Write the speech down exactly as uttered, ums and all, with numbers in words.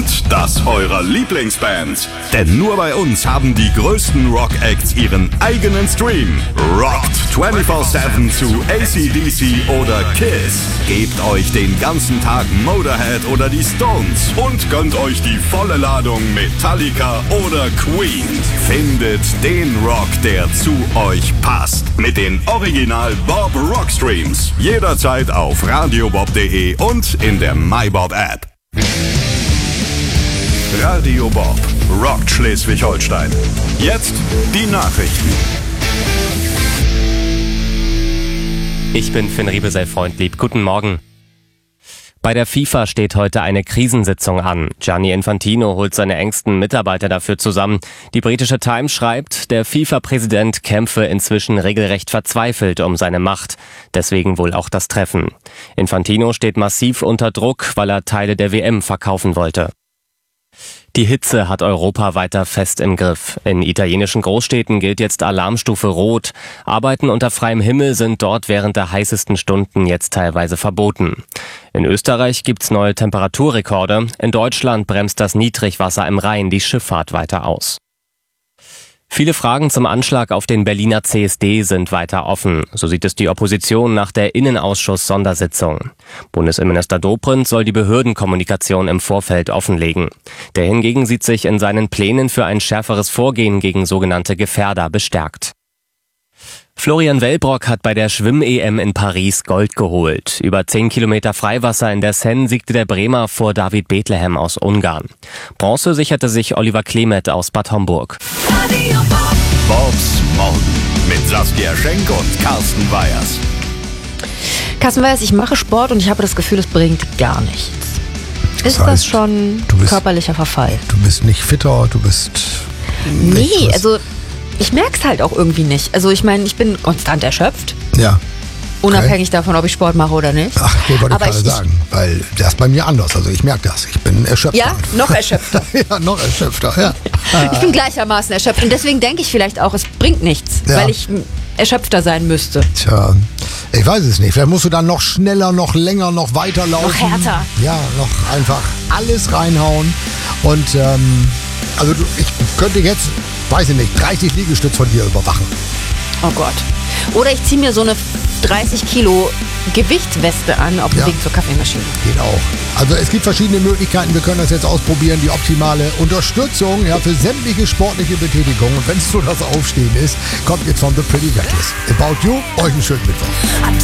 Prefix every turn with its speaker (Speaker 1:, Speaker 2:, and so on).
Speaker 1: und das eurer Lieblingsbands. Denn nur bei uns haben die größten Rock-Acts ihren eigenen Stream. Rockt vierundzwanzig sieben zu A C D C oder Kiss. Gebt euch den ganzen Tag Motorhead oder die Stones und gönnt euch die volle Ladung Metallica oder Queen. Findet den Rock, der zu euch passt. Mit den Original Bob Rock Streams. Jederzeit auf radiobob punkt de und in der MyBob App. Radio Bob rockt Schleswig-Holstein. Jetzt die Nachrichten.
Speaker 2: Ich bin Finn Riebesell-Freundlieb. Guten Morgen. Bei der FIFA steht heute eine Krisensitzung an. Gianni Infantino holt seine engsten Mitarbeiter dafür zusammen. Die britische Times schreibt, der FIFA-Präsident kämpfe inzwischen regelrecht verzweifelt um seine Macht. Deswegen wohl auch das Treffen. Infantino steht massiv unter Druck, weil er Teile der W M verkaufen wollte. Die Hitze hat Europa weiter fest im Griff. In italienischen Großstädten gilt jetzt Alarmstufe Rot. Arbeiten unter freiem Himmel sind dort während der heißesten Stunden jetzt teilweise verboten. In Österreich gibt's neue Temperaturrekorde. In Deutschland bremst das Niedrigwasser im Rhein die Schifffahrt weiter aus. Viele Fragen zum Anschlag auf den Berliner C S D sind weiter offen. So sieht es die Opposition nach der Innenausschuss-Sondersitzung. Bundesinnenminister Dobrindt soll die Behördenkommunikation im Vorfeld offenlegen. Der hingegen sieht sich in seinen Plänen für ein schärferes Vorgehen gegen sogenannte Gefährder bestärkt. Florian Wellbrock hat bei der Schwimm-E M in Paris Gold geholt. Über zehn Kilometer Freiwasser in der Seine siegte der Bremer vor David Bethlehem aus Ungarn. Bronze sicherte sich Oliver Klemet aus Bad Homburg.
Speaker 1: Bobs Morgen mit Saskia Schenk und Carsten Weyers.
Speaker 3: Carsten Weyers, ich mache Sport und ich habe das Gefühl, es bringt gar nichts. Ist
Speaker 4: das heißt,
Speaker 3: das schon
Speaker 4: du bist,
Speaker 3: körperlicher Verfall?
Speaker 4: Du bist nicht fitter, du bist...
Speaker 3: Nee, also ich merke es halt auch irgendwie nicht. Also ich meine, ich bin konstant erschöpft.
Speaker 4: Ja.
Speaker 3: Unabhängig davon, ob ich Sport mache oder nicht.
Speaker 4: Ach, ich wollte
Speaker 3: Aber
Speaker 4: gerade
Speaker 3: ich-
Speaker 4: sagen, weil das ist bei mir anders. Also ich merke das. Ich bin erschöpft.
Speaker 3: Ja, noch erschöpfter.
Speaker 4: Ja, noch erschöpfter, ja.
Speaker 3: Ich bin gleichermaßen erschöpft und deswegen denke ich vielleicht auch, es bringt nichts,
Speaker 4: Ja.
Speaker 3: weil ich erschöpfter sein müsste.
Speaker 4: Tja, ich weiß es nicht. Vielleicht musst du dann noch schneller, noch länger, noch weiter laufen.
Speaker 3: Noch härter.
Speaker 4: Ja, noch einfach alles reinhauen. Und ähm, also du, ich könnte jetzt, weiß ich nicht, dreißig Liegestütz von dir überwachen.
Speaker 3: Oh Gott. Oder ich ziehe mir so eine dreißig Kilo Gewichtsweste an auf dem
Speaker 4: Ja.
Speaker 3: Weg zur Kaffeemaschine.
Speaker 4: Geht auch. Also es gibt verschiedene Möglichkeiten. Wir können das jetzt ausprobieren. Die optimale Unterstützung ja, für sämtliche sportliche Betätigung. Und wenn es so das Aufstehen ist, kommt jetzt von The Pretty Reckless. About You. Euch einen schönen Mittwoch.